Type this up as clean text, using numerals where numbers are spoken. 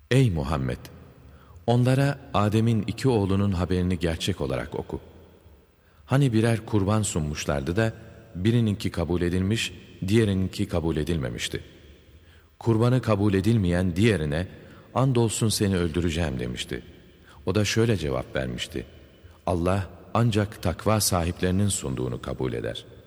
Ey Muhammed! Onlara Adem'in 2 oğlunun haberini gerçek olarak oku. Hani birer kurban sunmuşlardı da birininki kabul edilmiş, diğerininki kabul edilmemişti. Kurbanı kabul edilmeyen diğerine andolsun seni öldüreceğim demişti. O da şöyle cevap vermişti: Allah ancak takva sahiplerinin sunduğunu kabul eder.